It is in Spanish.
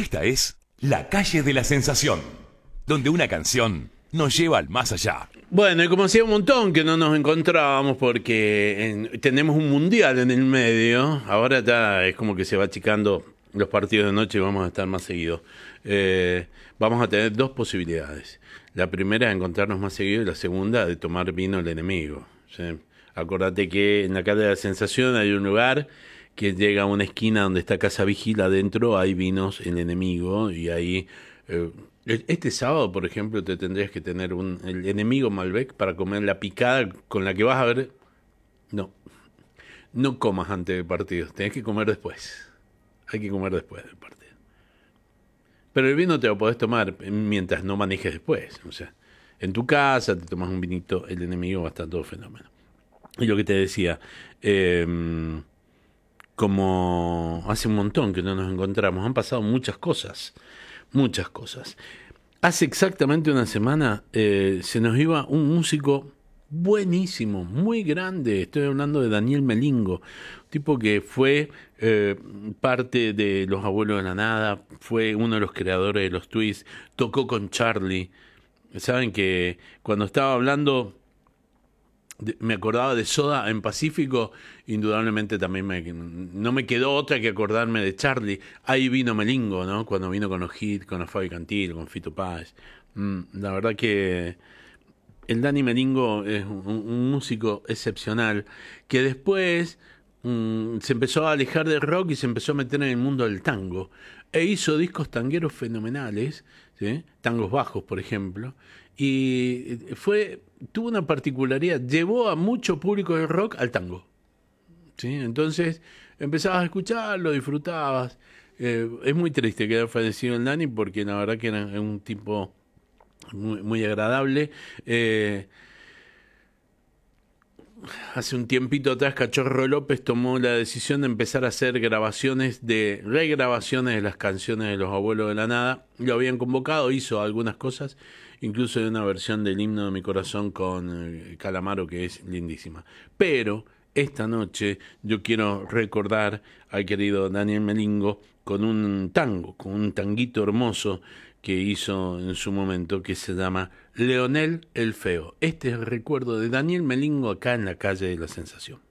Esta es La Calle de la Sensación, donde una canción nos lleva al más allá. Bueno, y como hacía un montón que no nos encontrábamos porque tenemos un mundial en el medio, ahora ya es como que se va achicando los partidos de noche y vamos a estar más seguidos. Vamos a tener dos posibilidades. La primera es encontrarnos más seguidos y la segunda de tomar vino el enemigo. ¿Sí? Acordate que en la calle de la Sensación hay un lugar que llega a una esquina donde está Casa Vigila, adentro hay vinos el enemigo y ahí... este sábado, por ejemplo, te tendrías que tener el enemigo Malbec para comer la picada con la que vas a ver. No comas antes del partido, tenés que comer después. Hay que comer después del partido. Pero el vino te lo podés tomar mientras no manejes después. O sea, en tu casa te tomas un vinito, el enemigo va a estar todo fenómeno. Y lo que te decía, como hace un montón que no nos encontramos, han pasado muchas cosas. Hace exactamente una semana se nos iba un músico buenísimo, muy grande. Estoy hablando de Daniel Melingo, un tipo que fue parte de Los Abuelos de la Nada, fue uno de los creadores de los Twists, tocó con Charlie. Saben que cuando estaba hablando... me acordaba de Soda en Pacífico, indudablemente también no me quedó otra que acordarme de Charlie. Ahí vino Melingo, ¿no? Cuando vino con los hits, con los Fabi Cantil, con Fito Páez. La verdad que el Dani Melingo es un músico excepcional que después se empezó a alejar del rock y se empezó a meter en el mundo del tango. E hizo discos tangueros fenomenales, ¿sí? Tangos bajos, por ejemplo. Y tuvo una particularidad, llevó a mucho público del rock al tango. ¿Sí? Entonces empezabas a escucharlo, disfrutabas. Es muy triste que haya fallecido el Dani porque la verdad que era un tipo muy, muy agradable. Hace un tiempito atrás Cachorro López tomó la decisión de empezar a hacer regrabaciones de las canciones de Los Abuelos de la Nada. Lo habían convocado, hizo algunas cosas, incluso de una versión del Himno de mi Corazón con Calamaro que es lindísima. Pero esta noche yo quiero recordar al querido Daniel Melingo con un tango, con un tanguito hermoso que hizo en su momento, que se llama Leonel el Feo. Este es el recuerdo de Daniel Melingo acá en la Calle de la Sensación.